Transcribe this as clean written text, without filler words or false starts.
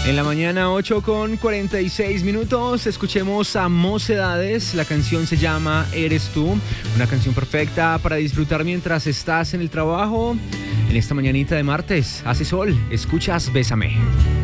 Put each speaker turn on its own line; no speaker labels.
En la mañana 8:46, escuchemos a Mocedades. La canción se llama Eres tú, una canción perfecta para disfrutar mientras estás en el trabajo. En esta mañanita de martes, hace sol, escuchas Bésame.